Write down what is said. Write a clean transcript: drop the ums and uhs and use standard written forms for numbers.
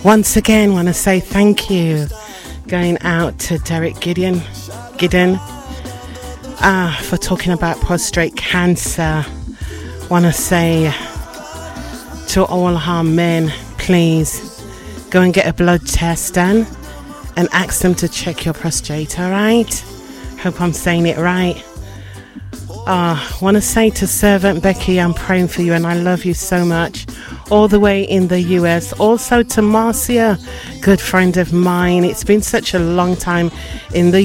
Once again, want to say thank you. Going out to Derek Gideon, for talking about prostate cancer. Want to say to all our men, please go and get a blood test done and ask them to check your prostate, alright? Hope I'm saying it right. Want to say to Servant Becky, I'm praying for you and I love you so much. All the way in the US. Also to Marcia, good friend of mine. It's been such a long time in the